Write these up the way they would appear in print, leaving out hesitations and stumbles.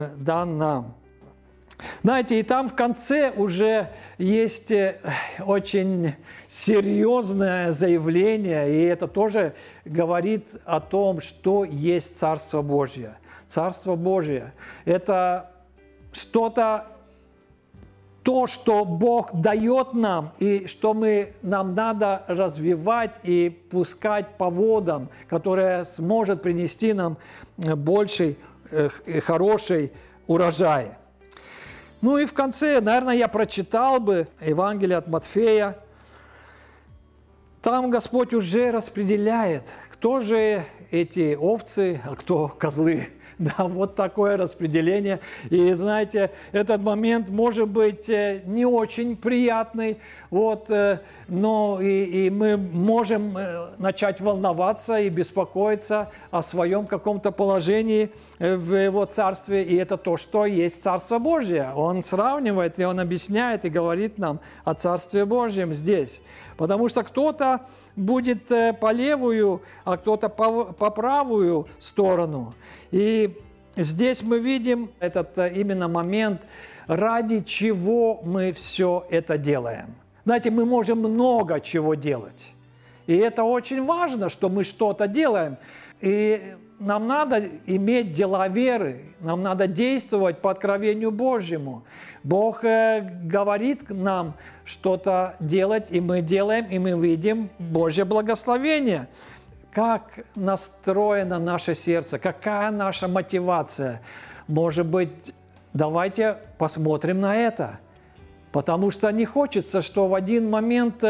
дан нам. Знаете, и там в конце уже есть очень серьезное заявление, и это тоже говорит о том, что есть Царство Божье. Царство Божье – это что-то, то, что Бог дает нам, и что нам надо развивать и пускать по водам, которое сможет принести нам больший, хороший урожай. Ну и в конце, наверное, я прочитал бы Евангелие от Матфея. Там Господь уже распределяет, кто же эти овцы, а кто козлы. Да, вот такое распределение. И знаете, этот момент может быть не очень приятный, вот, но и мы можем начать волноваться и беспокоиться о своем каком-то положении в Его Царстве. И это то, что есть Царство Божье. Он сравнивает, и Он объясняет, и говорит нам о Царстве Божьем здесь. Потому что кто-то будет по левую, а кто-то по правую сторону. И здесь мы видим этот именно момент, ради чего мы все это делаем. Знаете, мы можем много чего делать. И это очень важно, что мы что-то делаем. И нам надо иметь дела веры, нам надо действовать по откровению Божьему. Бог говорит нам что-то делать, и мы делаем, и мы видим Божье благословение. Как настроено наше сердце, какая наша мотивация? Может быть, давайте посмотрим на это. Потому что не хочется, что в один момент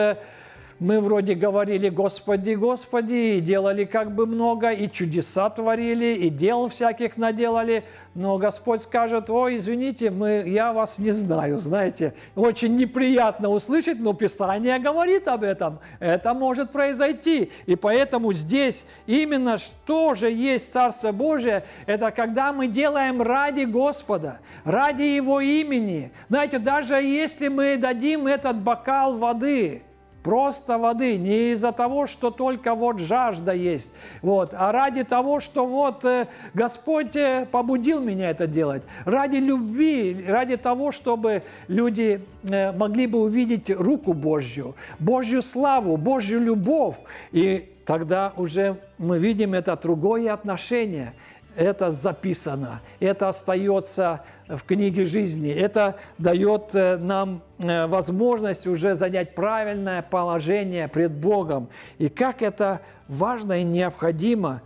мы вроде говорили «Господи, Господи», и делали как бы много, и чудеса творили, и дел всяких наделали, но Господь скажет: «Ой, извините, я вас не знаю», знаете. Очень неприятно услышать, но Писание говорит об этом. Это может произойти. И поэтому здесь именно что же есть Царство Божие, это когда мы делаем ради Господа, ради Его имени. Знаете, даже если мы дадим этот бокал воды, просто воды, не из-за того, что только вот жажда есть, вот, а ради того, что вот Господь побудил меня это делать, ради любви, ради того, чтобы люди могли бы увидеть руку Божью, Божью славу, Божью любовь, и тогда уже мы видим это другое отношение. Это записано, это остается в книге жизни, это дает нам возможность уже занять правильное положение пред Богом. И как это важно и необходимо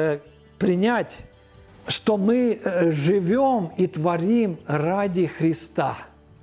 принять, что мы живем и творим ради Христа.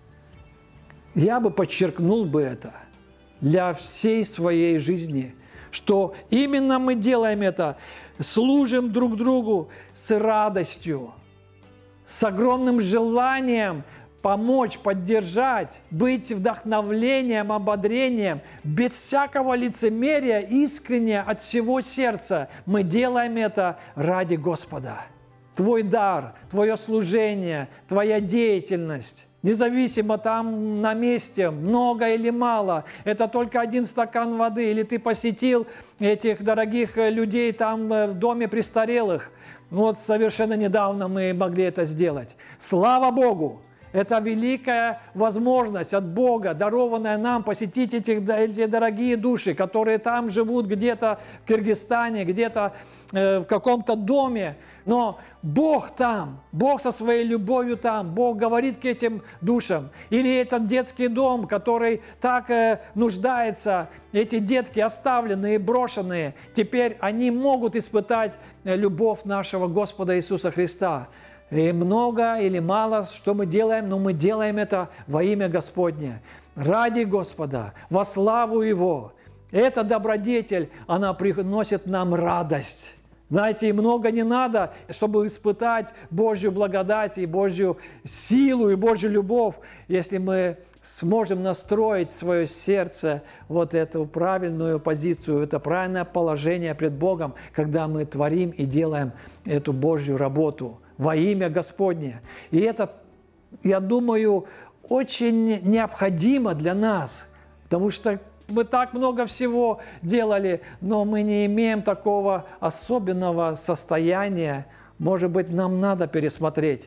Я бы подчеркнул бы это для всей своей жизни, что именно мы делаем это, служим друг другу с радостью, с огромным желанием помочь, поддержать, быть вдохновлением, ободрением, без всякого лицемерия, искренне, от всего сердца. Мы делаем это ради Господа. Твой дар, твое служение, твоя деятельность, независимо там на месте, много или мало, это только один стакан воды, или ты посетил этих дорогих людей там в доме престарелых. Вот совершенно недавно мы могли это сделать. Слава Богу! Это великая возможность от Бога, дарованная нам, посетить эти дорогие души, которые там живут где-то в Кыргызстане, где-то в каком-то доме. Но Бог там, Бог со своей любовью там, Бог говорит к этим душам. Или этот детский дом, который так нуждается, эти детки оставленные, брошенные, теперь они могут испытать любовь нашего Господа Иисуса Христа. И много или мало, что мы делаем, но мы делаем это во имя Господне, ради Господа, во славу Его. Эта добродетель, она приносит нам радость. Знаете, и много не надо, чтобы испытать Божью благодать и Божью силу и Божью любовь, если мы сможем настроить свое сердце вот эту правильную позицию, это правильное положение пред Богом, когда мы творим и делаем эту Божью работу во имя Господне. И это, я думаю, очень необходимо для нас, потому что мы так много всего делали, но мы не имеем такого особенного состояния. Может быть, нам надо пересмотреть.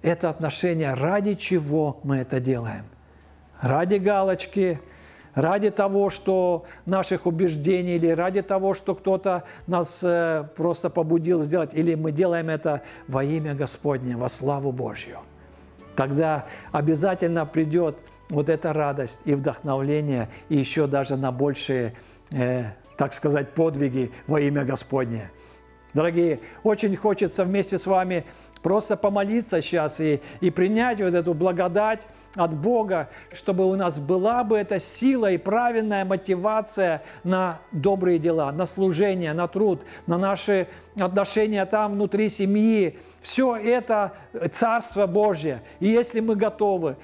это отношение, ради чего мы это делаем. Ради галочки, ради того, что наших убеждений, или ради того, что кто-то нас просто побудил сделать, или мы делаем это во имя Господне, во славу Божью. Тогда обязательно придет вот эта радость и вдохновление, и еще даже на большие, так сказать, подвиги во имя Господне. Дорогие, очень хочется вместе с вами просто помолиться сейчас и принять вот эту благодать от Бога, чтобы у нас была бы эта сила и правильная мотивация на добрые дела, на служение, на труд, на наши отношения там внутри семьи. Все это Царство Божье. И если мы готовы,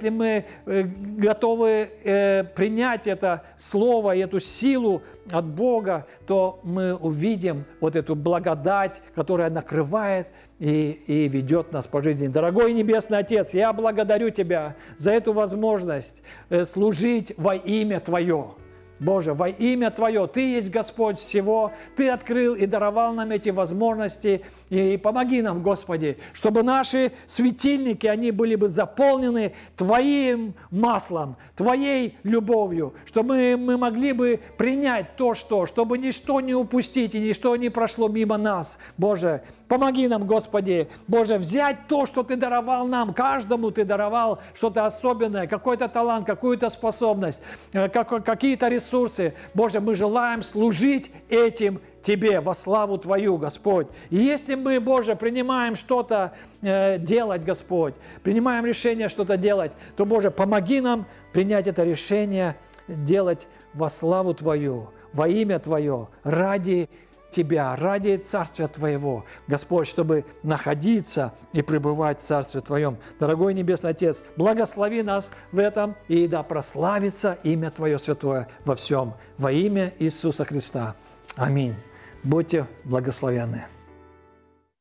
принять это Слово и эту силу от Бога, то мы увидим вот эту благодать, которая накрывает и ведет нас по жизни. Дорогой Небесный Отец, я благодарю Тебя за эту возможность служить во имя Твое. Боже, во имя Твое, Ты есть Господь всего, Ты открыл и даровал нам эти возможности, и помоги нам, Господи, чтобы наши светильники, они были бы заполнены Твоим маслом, Твоей любовью, чтобы мы могли бы принять то, чтобы ничто не упустить и ничто не прошло мимо нас. Боже, помоги нам, Господи, Боже, взять то, что Ты даровал нам, каждому Ты даровал что-то особенное, какой-то талант, какую-то способность, какие-то ресурсы. Боже, мы желаем служить этим Тебе во славу Твою, Господь. И если мы, Боже, принимаем что-то делать, Господь, принимаем решение что-то делать, то, Боже, помоги нам принять это решение делать во славу Твою, во имя Твое, ради Тебя, ради Царствия Твоего, Господь, чтобы находиться и пребывать в Царстве Твоем. Дорогой Небесный Отец, благослови нас в этом, и да прославится имя Твое святое во всем, во имя Иисуса Христа. Аминь. Будьте благословенны.